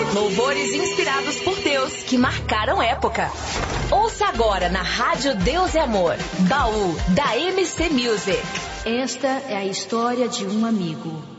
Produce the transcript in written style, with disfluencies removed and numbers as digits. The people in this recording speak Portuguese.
Louvores inspirados por Deus, que marcaram época. Ouça agora na Rádio Deus é Amor, Baú, da MC Music. Esta é a história de um amigo.